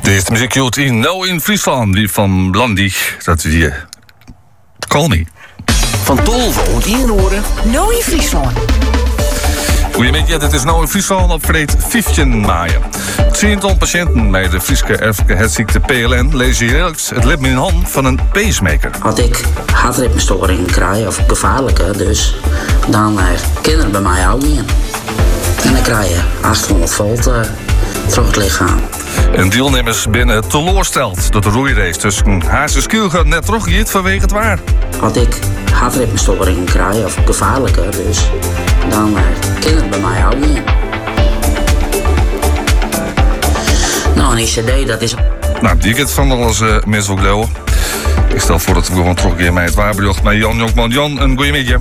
Deze muziek hoort in Nou in Friesland, die van Blondie. Dat is hier. Call me. Van Tolve hoort hier horen. Nou in Friesland. Goedemiddag, dit is Nou in Friesland op vreed 15 maart. 10 patiënten met de Friese erfelijke herziekte PLN lezen hier het leven in hand van een pacemaker. Als ik hartritmestoringen krijg, of gevaarlijke dus, dan kinderen bij mij ook in. En dan krijg je 800 volt terug het lichaam. En deelnemers binnen teleursteld dat de roeirace tussen Hazes Kielgat net teruggeeft vanwege het waar. Als ik hartritmestoringen krijg, of gevaarlijke dus, dan kinderen bij mij ook in. Nou, een ICD, dat is... Nou, die kent van alles mis ook wel. Ik stel voor dat we gewoon teruggaan met het waarbeeld met Jan Jokman. Jan, een goeiemiddag.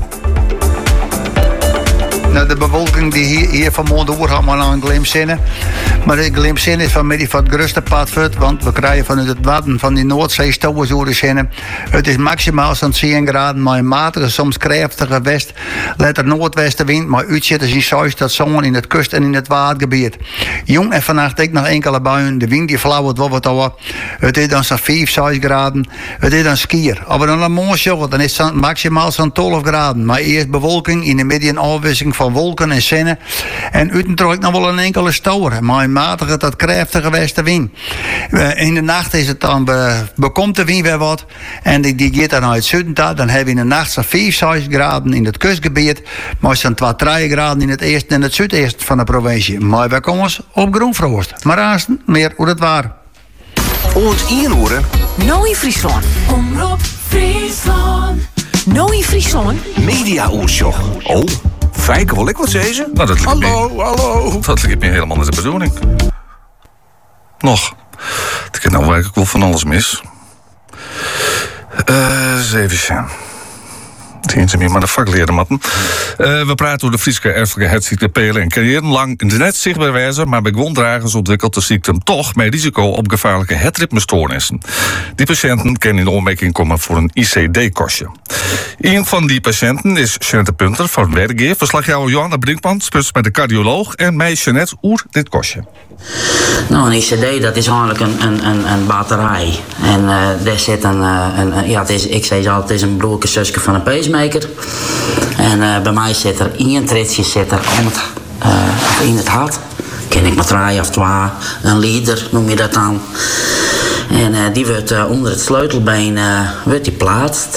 Nou, de bewolking die hier vanmorgen doorgaat maar aan Glimzinnen. Maar de Glimzinnen is van het grootste pad voort, want we krijgen vanuit het water van die Noordzee stoorzinnen. Het is maximaal zo'n 10 graden, maar een matige, soms krachtige west. Let er noordwestenwind, maar uitzitters in 6 tot zon in het kust- en in het watergebied. Jong en vannacht ik nog enkele buien. De wind die flauwt wel wat over. Het is dan zo'n 5, 6 graden. Het is dan skier. Als we dan een morgen joggen, dan is het maximaal zo'n 12 graden. Maar eerst bewolking, in de midden een afwisseling van wolken en zinnen. En uiten trok ik nog wel een enkele stoor. Maar een matige tot krachtige westenwind. In de nacht is het dan, bekomt de wind weer wat. En die gaat dan naar het zuiden. Dan hebben we in de nacht zo'n 5, 6 graden in het kustgebied. Maar zo'n 2, 3 graden in het eerste en het zuideerst van de provincie. Maar wij komen op groenfroost. Maar aanst meer hoe dat waar. Oort hier horen. Nou in Friesland. Omroep Friesland. Nou in Friesland. Media Oortjoch. Oh, Fijke, wil ik wat zeggen? Nou, dat lijkt Hallo. Dat lijkt me helemaal niet de bedoeling. Nog. Ik heb nou eigenlijk wel van alles mis. Eens even zien. Die zijn meer maar de vakleren matten. We praten over de Friese erfelijke herziekte PLN. Jarenlang net zichtbaar wijzen, maar bij gewonddragers ontwikkelt de ziekte toch met risico op gevaarlijke hartritmestoornissen. Die patiënten kunnen in de aanmerking komen voor een ICD-kostje. Een van die patiënten is Jeanette Punter van Wergeer. Verslagjouwer Johanna Brinkman spreekt met de cardioloog en mij Jeanette oer dit kostje. Nou, een ICD, dat is eigenlijk een batterij. En daar zit ik zei altijd, het is een broertje zusje van een pacemaker. En bij mij zit er één tritje in het hart. Ken ik maar 3 of 2, een leader noem je dat dan. En die wordt onder het sleutelbeen plaatst.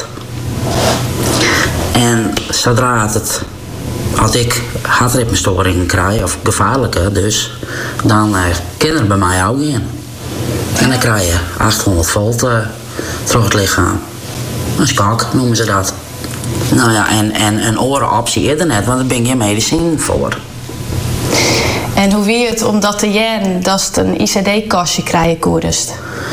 En zodra als ik hartritmestoringen krijg, of gevaarlijke dus, dan kinderen er bij mij ook in. En dan krijg je 800 volt terug het lichaam. Een skak noemen ze dat. Nou ja, en een orenoptie eerder net, want daar ben je medicijn voor. En hoe wie het om dat te jaren, dat is een ICD-kastje krijgen koerst?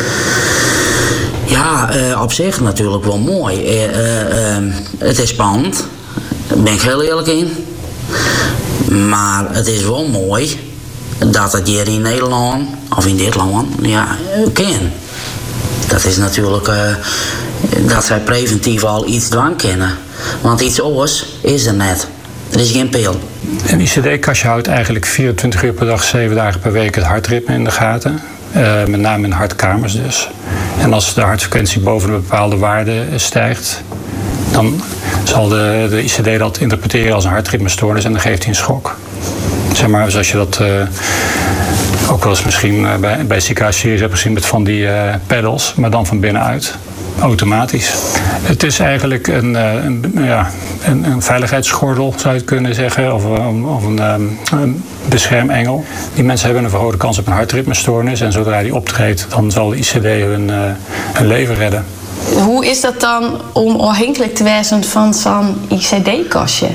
Ja, op zich natuurlijk wel mooi. Het is spannend, daar ben ik heel eerlijk in. Maar het is wel mooi dat het hier in Nederland, of in dit land, kan. Dat is natuurlijk dat zij preventief al iets dwang kennen. Want iets oors is er net. Er is geen pil. Een ICD-kastje houdt eigenlijk 24 uur per dag, 7 dagen per week het hartritme in de gaten. Met name in hartkamers dus. En als de hartfrequentie boven een bepaalde waarde stijgt, dan zal de ICD dat interpreteren als een hartritmestoornis en dan geeft hij een schok. Zeg maar, zoals je dat ook wel eens misschien bij ziekenhuisseries hebt gezien met van die pedals, maar dan van binnenuit. Automatisch. Het is eigenlijk een veiligheidsgordel, zou je het kunnen zeggen, of een beschermengel. Die mensen hebben een verhoogde kans op een hartritmestoornis en zodra die optreedt, dan zal de ICD hun leven redden. Hoe is dat dan om afhankelijk te wezen van zo'n ICD-kastje?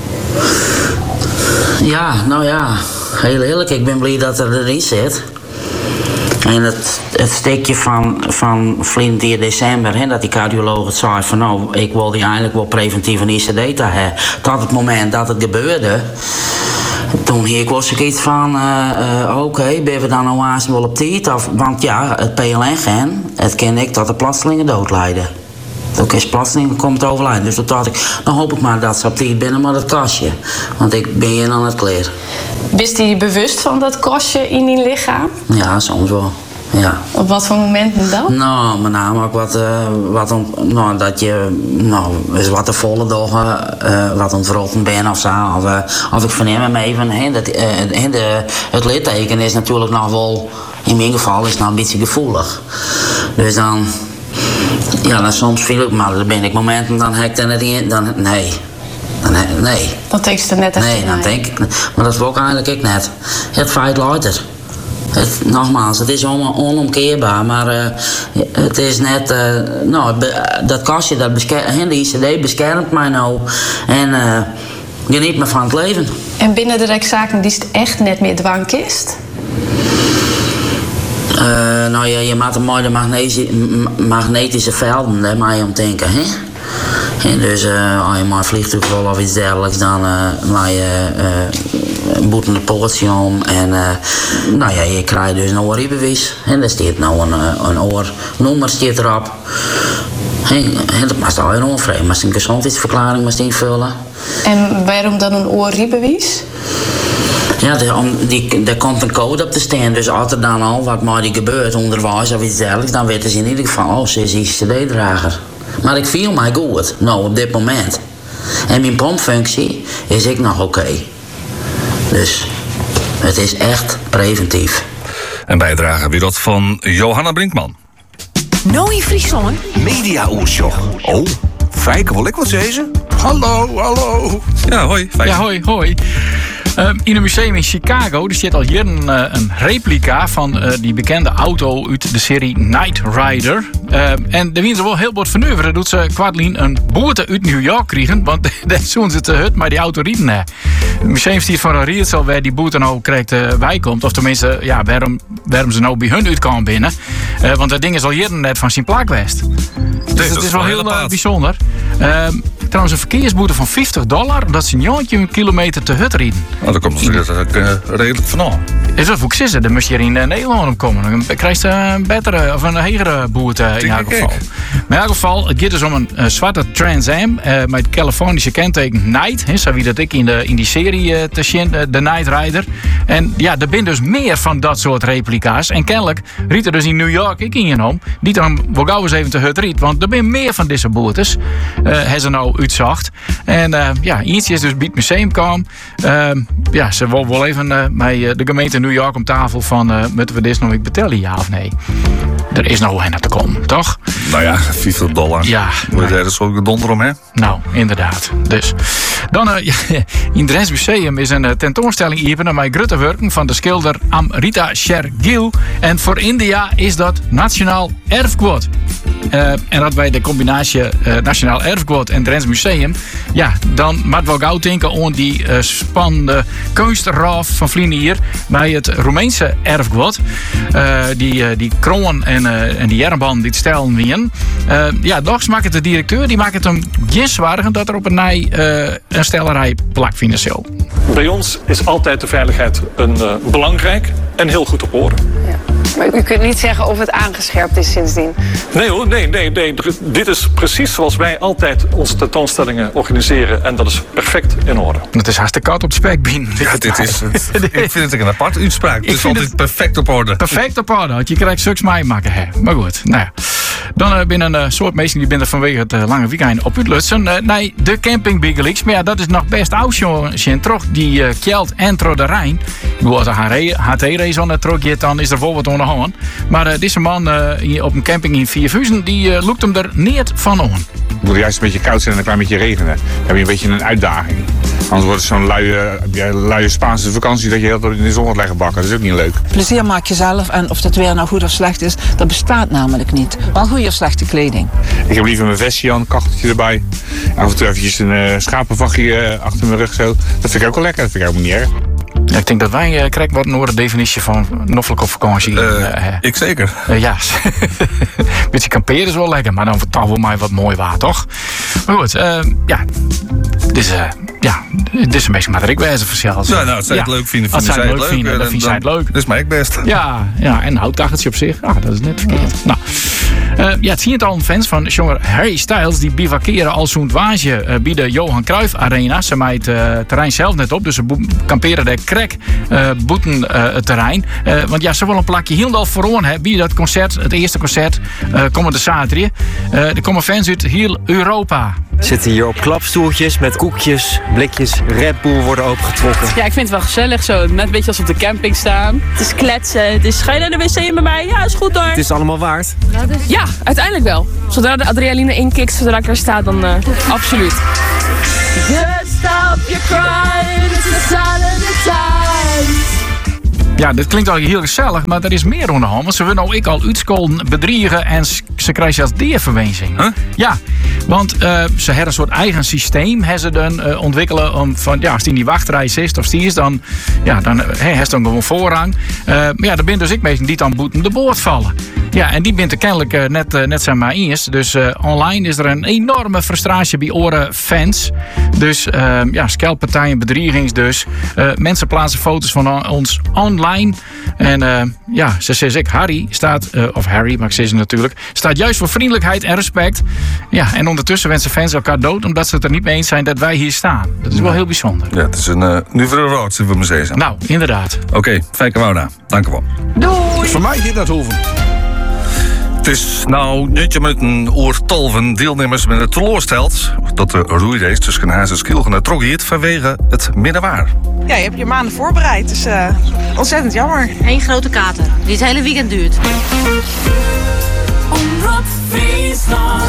Ja, nou ja, heel eerlijk, ik ben blij dat er erin zit. En het stukje van Flint in december, dat die cardioloog het zei van nou, ik wil die eigenlijk wel preventief een ICD te hebben. Tot het moment dat het gebeurde, toen ik was ik iets van, oké, ben we dan nou haast wel op tijd? Want ja, het PLN-gen, het ken ik tot de plotselinge dood leiden. Ook is plotseling komt het overlijden. Dus toen dacht ik, dan hoop ik maar dat ze op tijd binnen met het kastje. Want ik ben hier aan het kleren. Wist hij bewust van dat kastje in je lichaam? Ja, soms wel. Ja. Op wat voor momenten dan? Nou, met name ook dat je eens wat te volle dagen wat ontrotten ben of zo. Of ik verneem me even, het litteken is natuurlijk nog wel, in mijn geval is het nog een beetje gevoelig. Dus dan soms viel ik, maar dan ben ik momenten, dan heb ik er net in, nee. Dat tekst er net echt Nee, dan denk ik, maar dat wil ik eigenlijk net. Het feit later. Nogmaals, het is allemaal onomkeerbaar, maar het is net, dat kastje, de ICD beschermt mij nou en geniet me van het leven. En binnen de rechtszaken die is het echt net meer dwangkist? Je maakt een mooie magnetische velden, daar mag je om denken, hè? En dus als je maar vliegtuig wil of iets dergelijks, dan laat je een boetende poortje om. En je krijgt dus een oorrijbewijs. En daar staat nou een oornummer staat erop. En dat mag je onvrij. Maar een gezondheidsverklaring moet invullen. En waarom dan een oorrijbewijs? Ja, daar komt een code op te staan. Dus als er dan al wat maar die gebeurt onderwijs of iets dergelijks, dan weten ze in ieder geval, ze is ICD-drager. Maar ik viel mij goed, nou op dit moment. En mijn pompfunctie is ik nog oké. Dus het is echt preventief. Een bijdrage weer dat van Johanna Brinkman. Nou in Friesland. Media-oersjoch. Oh, Fijke, wil ik wat zeggen? Hallo. Ja, hoi. Fijn. Ja, hoi. In een museum in Chicago er zit al hier een replica van die bekende auto uit de serie Knight Rider. En daar wien ze wel heel wat verneuveren. Doet ze kwartlien een boete uit New York krijgen. Want dat zoen ze te hut, maar die auto rieden. Het museum stiert voor een ritsel waar die boete nou krijgt bijkomt. Of tenminste, waarom ze nou bij hun uitkomen binnen. Want dat ding is al hier net van zijn plak geweest. Dus het is wel heel bijzonder. Trouwens, een verkeersboete van $50 omdat ze een kilometer te hut rieden. Nou, daar komt ze redelijk vanaf. Is dat ook zitten? Dan moest je hier in Nederland opkomen. Dan krijg je een betere of een hegere boete in elk geval. Maar in elk geval, het gaat dus om een zwarte Trans Am met het Californische kenteken Knight. Zo wie dat ik in die serie te zien, de Knight Rider. En ja, er zijn dus meer van dat soort replica's. En kennelijk riet er dus in New York ik in om. Die dan wel gauw eens even te hut riet. Want er zijn meer van deze boetes. Hebben ze nou uitzacht. En eentje is dus bij het museum kwam. Ze wil wel even bij de gemeente New York om tafel van moeten we dit nog ik betellen, ja of nee? Er is nou hen te komen, toch? Nou ja, $50. Ja. Moet je er zo donder om, hè? Nou, inderdaad. Dus. Dan in het Drents Museum is een tentoonstelling hier met grote werken van de schilder Amrita Shergill. En voor India is dat Nationaal Erfgoed. En dat wij de combinatie Nationaal Erfgoed en Drents Museum, ja, dan moeten we gauw denken aan die spannende kunstraaf van Vlien hier bij het Roemeense erfgoed. Die kroon en die jermband die stellen wien. Dags maakt het de directeur, die maakt het hem geen zwaarder dat er op een stellerij plak financieel. Bij ons is altijd de veiligheid belangrijk en heel goed op orde. Ja. Maar u kunt niet zeggen of het aangescherpt is sindsdien? Nee hoor, nee. Dit is precies zoals wij altijd onze tentoonstellingen organiseren. En dat is perfect in orde. Het is hartstikke koud op de spekbeen. Ja, dit is ik vind het een apart uitspraak. Het is altijd perfect op orde. Perfect op orde, want je krijgt suks mij maken. Maar goed, nou ja. Dan binnen een soort mensen die binnen vanwege het lange weekend op uitlutsen. Nee, de camping Big Leagues. Maar ja, dat is nog best oud, jongen. Trog die Kjeld en Tro de Rijn. Als een HT-race aan het trok, dan is er vol wat onder hand. Maar deze man op een camping in Viervuizen, die loopt hem er niet van aan. Het moet juist een beetje koud zijn en een klein beetje regenen. Dan heb je een beetje een uitdaging. Anders wordt het zo'n luie Spaanse vakantie dat je heel in de zon wordt leggen bakken. Dat is ook niet leuk. Plezier maak je zelf en of het weer nou goed of slecht is, dat bestaat namelijk niet. Wel goede of slechte kleding. Ik heb liever mijn vestje aan, een kachteltje erbij. Af en toe eventjes een schapenvachtje achter mijn rug zo. Dat vind ik ook wel lekker, dat vind ik ook niet erg. Ja, ik denk dat wij krijgen wat een definitie van noffelijk op vakantie. Ik zeker. Ja, beetje kamperen is wel lekker, maar dan vertaal wel mij wat mooi waar, toch? Maar goed, dit is een beetje wat ik wijze voor Ja, nou, als zij het leuk vinden, dan vinden zij het leuk. Dat is mij ook best. Ja, en een houttageltje op zich, dat is net verkeerd. Nou, Het tientallen fans van zanger Harry Styles die bivakeren al zo'n dwaasje bij de Johan Cruijff Arena. Ze maait het terrein zelf net op, dus ze kamperen de krek boeten het terrein. Want ja, ze willen een plakje heel vooraan hebben bij dat concert, het eerste concert, komende zaterdag. Er komen fans uit heel Europa. We zitten hier op klapstoeltjes met koekjes, blikjes Red Bull worden opengetrokken. Ja, ik vind het wel gezellig zo. Net een beetje als op de camping staan. Het is kletsen. Het is, ga je naar de wc met mij? Ja, is goed hoor. Het is allemaal waard. Ja, uiteindelijk wel. Zodra de adrenaline inkikt, zodra ik er sta, dan absoluut. Just stop your crying, it's a sign of the times. Ja, dit klinkt al heel gezellig, maar er is meer aan de hand. Want ze willen nou ik al uitskolen bedriegen en ze krijgen zelfs deerverwenzing. Huh? Ja, want ze hebben een soort eigen systeem ze dan ontwikkelen om van ja, als die in die wachtrij zit of die is dan heeft dan gewoon voorrang. Maar ja, er zijn dus ik mensen die dan boeten de boord vallen. Ja, en die bent er kennelijk net zijn maar eerst. Dus online is er een enorme frustratie bij oren fans. Dus schelppartijen, bedriegings dus. Mensen plaatsen foto's van ons online. En ze zegt ik, Harry staat, of Harry, maar ik zeg ze natuurlijk, staat juist voor vriendelijkheid en respect. Ja, en ondertussen wensen fans elkaar dood, omdat ze het er niet mee eens zijn dat wij hier staan. Dat is wel heel bijzonder. Ja, het is een nieuwe road, zullen we maar zeggen. Nou, inderdaad. Oké, Fijke Wouda, dank u wel. Doei! Voor mij hier naar Hoeven. Het is nou nutje met een oortal van deelnemers met het teleurstelt dat de roeirace tussen Haas en Skilgen het troggeert vanwege het middenwaar. Ja, je hebt je maanden voorbereid, dus ontzettend jammer. Eén grote kater, die het hele weekend duurt. Omroep Friesland.